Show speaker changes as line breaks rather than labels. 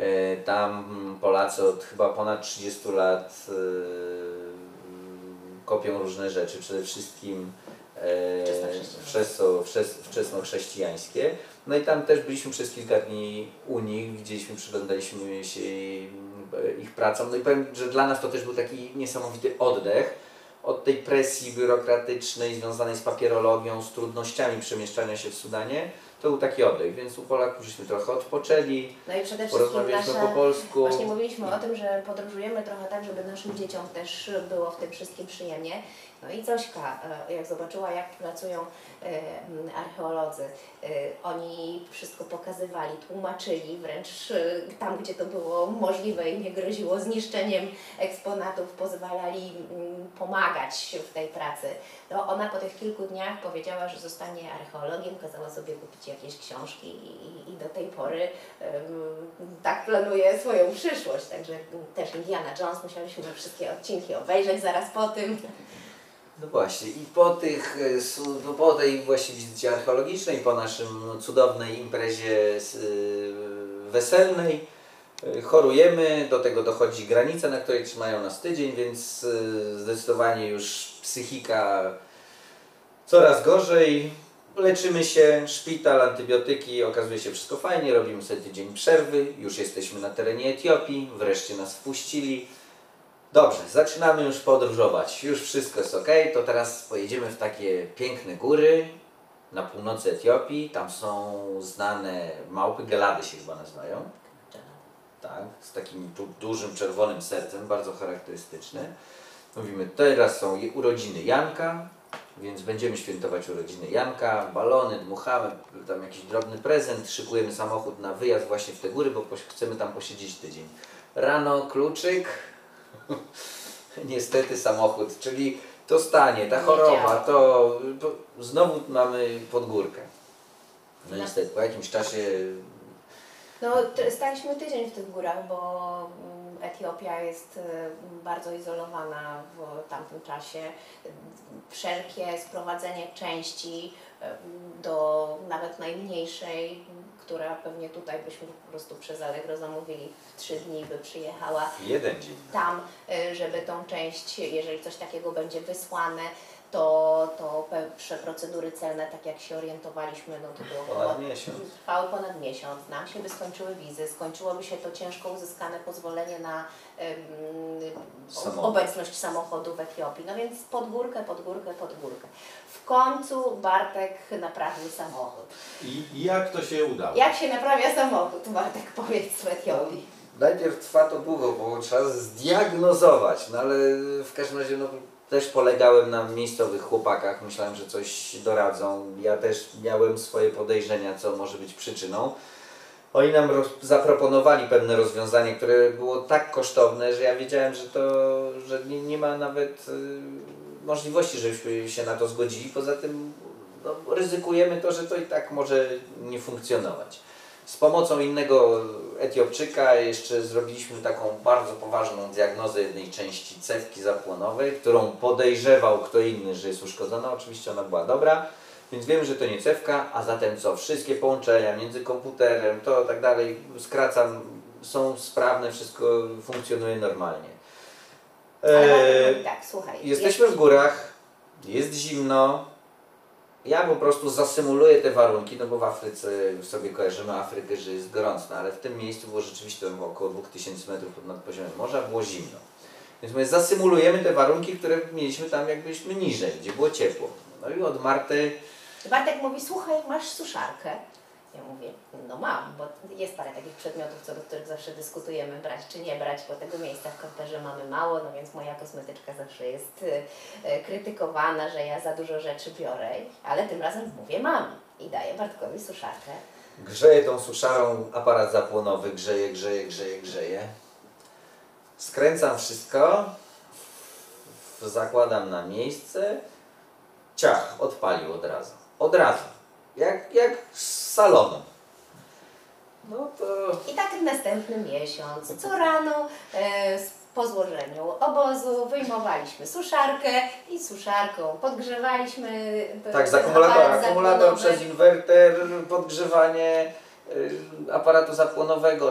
Tam Polacy od chyba ponad 30 lat kopią różne rzeczy, przede wszystkim wczesnochrześcijańskie. No i tam też byliśmy przez kilka dni u nich, widzieliśmy, przyglądaliśmy się ich pracom. No i powiem, że dla nas to też był taki niesamowity oddech od tej presji biurokratycznej związanej z papierologią, z trudnościami przemieszczania się w Sudanie. To był taki oddech, więc u Polaków żeśmy trochę odpoczęli,
no i przede
porozmawialiśmy po polsku.
Właśnie mówiliśmy o tym, że podróżujemy trochę tak, żeby naszym dzieciom też było w tym wszystkim przyjemnie. No i Zośka, jak zobaczyła, jak pracują archeolodzy, oni wszystko pokazywali, tłumaczyli, wręcz tam, gdzie to było możliwe i nie groziło zniszczeniem eksponatów, pozwalali pomagać w tej pracy. No, ona po tych kilku dniach powiedziała, że zostanie archeologiem, kazała sobie kupić jakieś książki i do tej pory tak planuje swoją przyszłość. Także też Indiana Jones, musieliśmy wszystkie odcinki obejrzeć zaraz po tym.
No właśnie, i po tej właśnie wizycie archeologicznej, po naszym cudownej imprezie weselnej chorujemy, do tego dochodzi granica, na której trzymają nas tydzień, więc zdecydowanie już psychika coraz gorzej. Leczymy się, szpital, antybiotyki, okazuje się wszystko fajnie, robimy sobie tydzień przerwy, już jesteśmy na terenie Etiopii, wreszcie nas wpuścili. Dobrze, zaczynamy już podróżować, już wszystko jest ok, to teraz pojedziemy w takie piękne góry na północy Etiopii. Tam są znane małpy, gelady się chyba nazywają. Tak, z takim dużym czerwonym sercem, bardzo charakterystyczne. Mówimy, teraz są urodziny Janka, więc będziemy świętować urodziny Janka, balony, dmuchamy, tam jakiś drobny prezent, szykujemy samochód na wyjazd właśnie w te góry, bo chcemy tam posiedzieć tydzień. Rano kluczyk, niestety samochód, czyli to stanie, ta choroba, to znowu mamy pod górkę. No niestety, po jakimś czasie...
No, staliśmy tydzień w tych górach, bo Etiopia jest bardzo izolowana w tamtym czasie. Wszelkie sprowadzenie części do nawet najmniejszej, która pewnie tutaj byśmy po prostu przez Allegro zamówili w 3 dni, by przyjechała
1 dzień
tam, żeby tą część, jeżeli coś takiego będzie wysłane, to procedury celne, tak jak się orientowaliśmy, no to było
ponad miesiąc.
Trwało ponad miesiąc. Nam się by skończyły wizy, skończyłoby się to ciężko uzyskane pozwolenie na obecność samochodu w Etiopii. No więc pod górkę. W końcu Bartek naprawił samochód.
I jak to się udało?
Jak się naprawia samochód, Bartek, powiedz, w Etiopii?
No, najpierw trwa to długo, bo trzeba zdiagnozować, no ale w każdym razie no, też polegałem na miejscowych chłopakach, myślałem, że coś doradzą. Ja też miałem swoje podejrzenia, co może być przyczyną. Oni nam zaproponowali pewne rozwiązanie, które było tak kosztowne, że ja wiedziałem, że nie ma nawet możliwości, żebyśmy się na to zgodzili. Poza tym no, ryzykujemy to, że to i tak może nie funkcjonować. Z pomocą innego Etiopczyka jeszcze zrobiliśmy taką bardzo poważną diagnozę jednej części cewki zapłonowej, którą podejrzewał kto inny, że jest uszkodzona. Oczywiście ona była dobra, więc wiemy, że to nie cewka, a zatem co? Wszystkie połączenia między komputerem, to tak dalej, skracam, są sprawne, wszystko funkcjonuje normalnie.
Tak, słuchaj.
Jesteśmy w górach, jest zimno. Ja po prostu zasymuluję te warunki, no bo w Afryce sobie kojarzymy Afrykę, że jest gorąco, no ale w tym miejscu było rzeczywiście około 2000 metrów nad poziomem morza, było zimno. Więc my zasymulujemy te warunki, które mieliśmy tam jakbyśmy niżej, gdzie było ciepło. No i od Marty...
Bartek mówi, słuchaj, masz suszarkę? Ja mówię, no mam, bo jest parę takich przedmiotów, co do których zawsze dyskutujemy, brać czy nie brać, bo tego miejsca w kamperze mamy mało, no więc moja kosmetyczka zawsze jest krytykowana, że ja za dużo rzeczy biorę, ale tym razem mówię, mam i daję Bartkowi suszarkę.
Grzeję tą suszarą, aparat zapłonowy, grzeje. Skręcam wszystko, zakładam na miejsce, ciach, odpalił od razu. Jak z salonu. No to...
I tak następny miesiąc, co rano po złożeniu obozu wyjmowaliśmy suszarkę i suszarką podgrzewaliśmy
tak, z akumulator przez inwerter, podgrzewanie aparatu zapłonowego.